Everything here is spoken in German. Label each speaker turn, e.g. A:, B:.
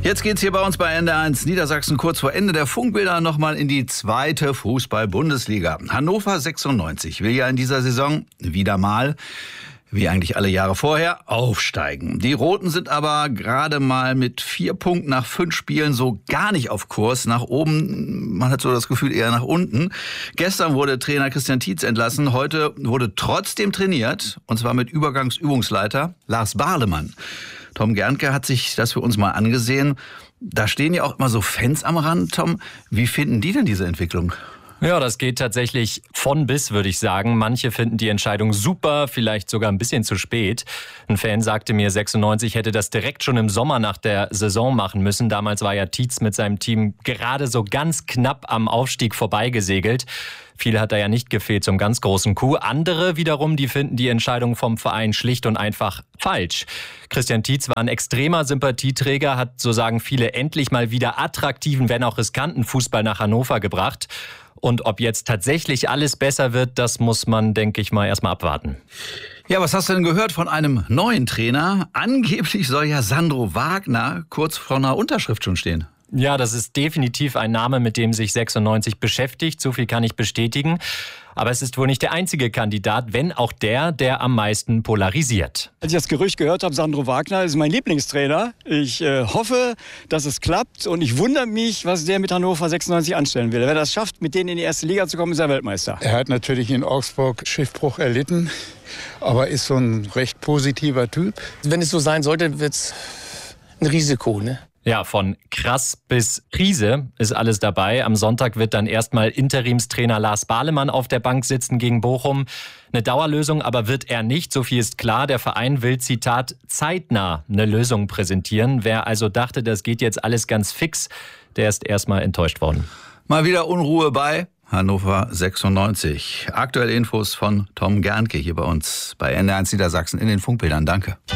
A: Jetzt geht's hier bei uns bei NDR1 Niedersachsen kurz vor Ende der Funkbilder nochmal in die zweite Fußball-Bundesliga. Hannover 96 will ja in dieser Saison wieder mal, wie eigentlich alle Jahre vorher, aufsteigen. Die Roten sind aber gerade mal mit 4 Punkten nach 5 Spielen so gar nicht auf Kurs. Nach oben, man hat so das Gefühl, eher nach unten. Gestern wurde Trainer Christian Tietz entlassen. Heute wurde trotzdem trainiert, und zwar mit Übergangsübungsleiter Lars Barlemann. Tom Gerntke hat sich das für uns mal angesehen. Da stehen ja auch immer so Fans am Rand, Tom. Wie finden die denn diese Entwicklung?
B: Ja, das geht tatsächlich von bis, würde ich sagen. Manche finden die Entscheidung super, vielleicht sogar ein bisschen zu spät. Ein Fan sagte mir, 96 hätte das direkt schon im Sommer nach der Saison machen müssen. Damals war ja Tietz mit seinem Team gerade so ganz knapp am Aufstieg vorbeigesegelt. Viel hat da ja nicht gefehlt zum ganz großen Coup. Andere wiederum, die finden die Entscheidung vom Verein schlicht und einfach falsch. Christian Tietz war ein extremer Sympathieträger, hat, so sagen viele, endlich mal wieder attraktiven, wenn auch riskanten Fußball nach Hannover gebracht. Und ob jetzt tatsächlich alles besser wird, das muss man, denke ich mal, erstmal abwarten.
A: Ja, was hast du denn gehört von einem neuen Trainer? Angeblich soll ja Sandro Wagner kurz vor einer Unterschrift schon stehen.
B: Ja, das ist definitiv ein Name, mit dem sich 96 beschäftigt. So viel kann ich bestätigen. Aber es ist wohl nicht der einzige Kandidat, wenn auch der am meisten polarisiert.
C: Als ich das Gerücht gehört habe, Sandro Wagner ist mein Lieblingstrainer. Ich hoffe, dass es klappt. Und ich wundere mich, was der mit Hannover 96 anstellen will. Wenn er das schafft, mit denen in die erste Liga zu kommen, ist er Weltmeister.
D: Er hat natürlich in Augsburg Schiffbruch erlitten, aber ist so ein recht positiver Typ.
E: Wenn es so sein sollte, wird es ein Risiko, ne?
B: Ja, von krass bis Krise ist alles dabei. Am Sonntag wird dann erstmal Interimstrainer Lars Barlemann auf der Bank sitzen gegen Bochum. Eine Dauerlösung aber wird er nicht, so viel ist klar. Der Verein will, Zitat, zeitnah eine Lösung präsentieren. Wer also dachte, das geht jetzt alles ganz fix, der ist erstmal enttäuscht worden.
A: Mal wieder Unruhe bei Hannover 96. Aktuelle Infos von Tom Gerntke hier bei uns bei NDR1 Niedersachsen in den Funkbildern. Danke.